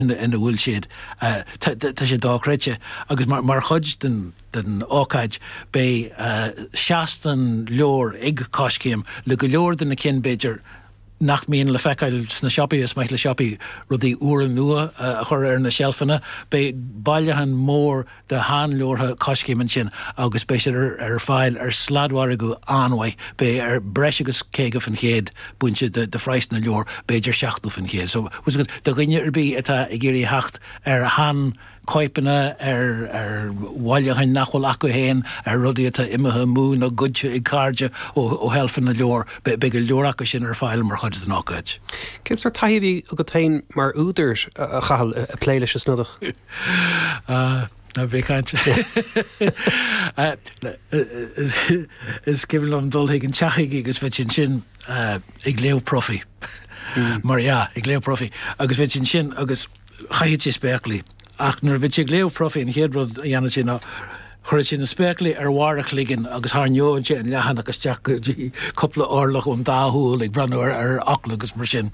in the bhfuil siad tá sé dáchreite agus mar chuid den ócaid be seastan leor ag coscéim le go leor den na cin beidir nach míon le feicáil sna siopaí is maiith le siopaí rudí uair nua a chur na shelfanna be bailthan mór de hán leortha coscéim sin agus béisiir ar fáil ar sladmhar go anhaid be ar breis agus céige fan chéad buinte de phrais na leor beidir 7 fan chéad. So do gine arbí atá i ggéirí hecht ar hán coipanna ar bhailtechain nachhfuil acu héin ar rudí atá imethe mú nó gudse i cardide ó helfan na leor be go leor acu sin ar fáil mar chuid an ácaid. Cins ar taithí a go tain mar údar a chahal a pléile se snodach? Na bhéáint is cibhil an dul ag an techaigh agus bheit sin ag léo profi. Mar ag léo profi agus bheit sin agus chaid sé spéaclaí ach nuair bheit ag léo profi an chéadrod a dhéanana sin chuir sin na spéaclaí ar mharach ligan agus thneoin sé an lehan agus teach coppla orlach ón dáthúil ag breanú ar acla agus mar sin.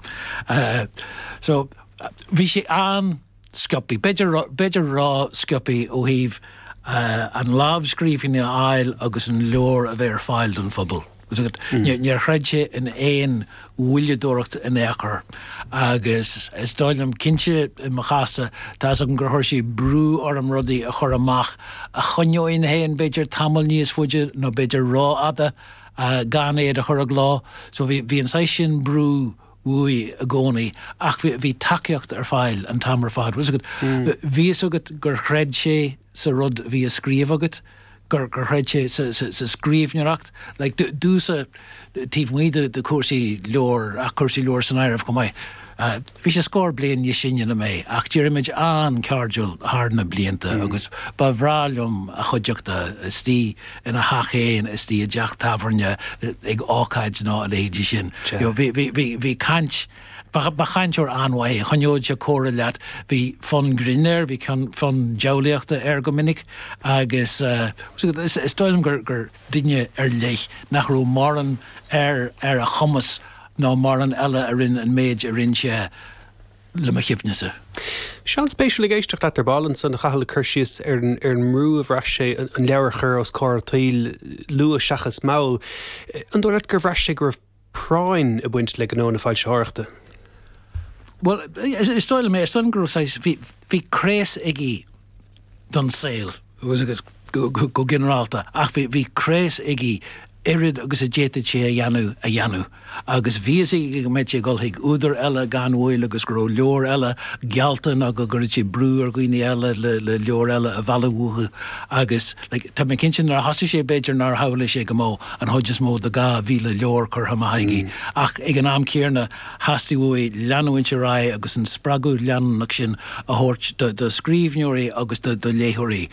So bhí sé an sciopí, beidir rá sciopí ó híh an lábhscríomhí na ail agus an leor a bheith ar fáil don phobal. Níor chreid sé in éon bhuiledóireacht in éachar agus is dáilm cinse mo chaasa tá an gur thuir sí brú orm rudaí a chur amach a chuneoin héon beidir tamil níos fuide nó beidir rá ada gan éad a chur a glá, so bhí an sais sin brú ui a gcónaí ach bhí takeíocht ar fáil an tamar fad. Bhí agad gur chreid sé sa rud bhí a scríomh agad gur chreid sé sa scríomhneoireacht like dúsa tíh muide de cuasaí leor a cuasaí leor san áireamh go mbeidh. Bhí sé scór bliain ní sinne na mé ach dúirimiid an ceardúil thna blianta agus ba bhrálumm a chuideachta istí ina hachéin istí a deach tafarne ag ácaid ná a léidir sin. Bhí cant ba chaintúir anhaid chuneoid se córa leat bhí fan grinner bhí fan jolaíochta ar go minic agus is stoilm gur duine ar leith nach rú maran ar a chumas ná mar an eile a rinn an méid a rinn sé le ma chifnise. Sean spéisiúla géisteach leat ar balan san chahall chuirsíos ar an mrú a bhreis sé an leabhar os cóir tail lua seachas maul. An dúirt gur bhreis sé gur práin a buint le gnó na fáil seáireachta. Well, is stoil mé stan gur hí crés igi don saoil go generalta ach hí crés igi irid agus a déta sé a dheanú agus bhíosaí go méid sé golthaigh údar eile gan bhfuil agus gur leor eile gealtain a go gur sé brú ar gcuoine eile le leor eile a bhealahútha agus tá mé cinnte ar hasí sé beidir nar habhla sé go mó an thuideas mó de gá bhíle leor chur haigí ach ag an am céarna hasíú leanúinte rá agus an spragú leanach sin a thuirt de scríbhneoirí agus de léthirí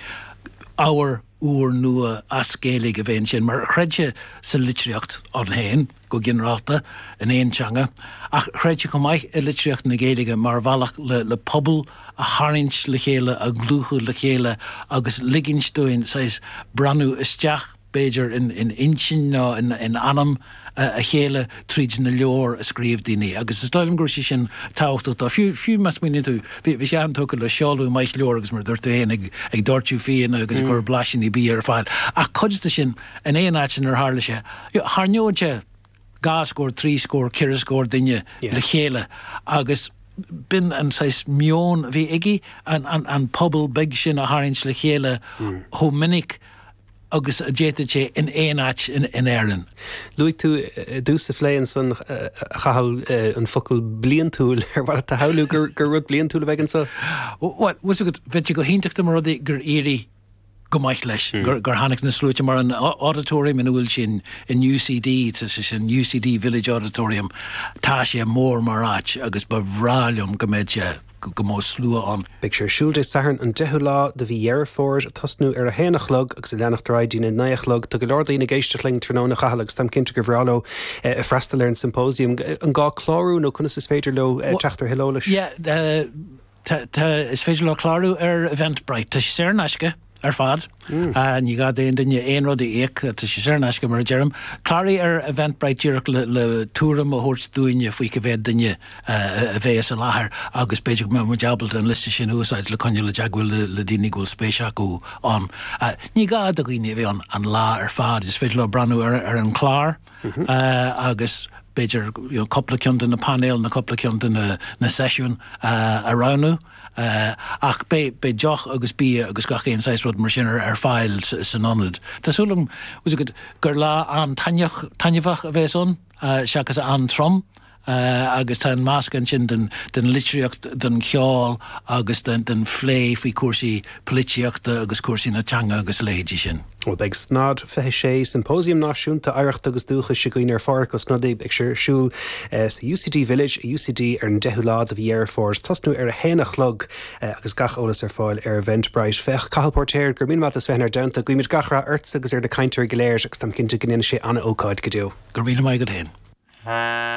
áhar úr nua a scéalaigh a bhéin sin mar chreidse sa litríocht an héin go ginráta in éontseanga ach chreidse go maiith i litríocht na géalaige mar bhealach le pobl a tharint le chéile a glúthú le chéile agus liginsúin sais branú isteach beidir in insin ná in anam a chéile tríd na leor a scríomh daoine agus is stoilm gur sin táhachtach tá fiú mas mí tú bhí sé antócha le seáú maiith leor agus mar dúirta héin ag dortú féin agus gur blasin í bí ar fáil ach chuidsta sin in éon áitin ar hála sé thneoide gáscór, 3 scór, 4 scór duine le chéile agus bin an sais mion bhí igi an pobl big sin a tharint le chéile ho minic agus a déta sé in éon áit in éireann. Luigh tú dús a phléin san chahall an focail bliantúil ar bhar a haú gur rud bliantúil a bheith an sa? Was go bheit go hinnteachta mar rudaí gur éirí go maiith leis gur hánig na slúite mar an auditorium in bhfuil sin in UCD sin UCD Village Auditorium tá sé mór mar áit agus ba bhrálumm go méid sé go mó slua an. Big sure siúlde saharn an dehu lá de bhí dhearfóir a tasnú ar a hénachlog agus a leannach dráidína náichlog do go lordaína géisteachling tróna chahalagus tam cinnte go bhrálo a freistal ar an symposium an gá chlárú nó chunas is féidir lo teachtar hilólas? Tá is féidir le chlárú ar Eventbrite tá sé ar naisce fad ní ga déon dunne éon rud éic tá sé sé neisce mar Jerem. Clarí Eventbrite le túram a hort dúine faoi go bhéh dunne a bhéas a láthair agus beidir mu jabal an liste sin úsáid le conne le deaghfuil le daoine ghfuil spéise acu an. Ní ga a gine bhí an lá fad is féidir le branú an chlár agus beidir coppla ceann na panel na coppla ceann na sesiún a ranú. Ach be deoch agus bí agus gach éon 6 rud mar sin fáil san anad. Tásúlam gur lá an tainefach a bheits an seachas an trom agus tá máscan sin den litríocht den cheáil agus den phlé faoi cuasaí polítíochta agus cuasaí na teanga agus léidí sin. Well, beag snad fethe sé symposium náisiúnta aireacht agus dúcha sigaoin far go snadaí ag siúl sa UCD Village, UCD an 10 lá a bhí fórs tasnú a hénach lug agus gach ólas fáil Eventbrite fech cahalportéir gur mín mat is fenar downta goimiid gachra arts agus de caiintear goléir agus tam cinnte gnéine sé anna ócáid go dú. Gur míle mai go héin.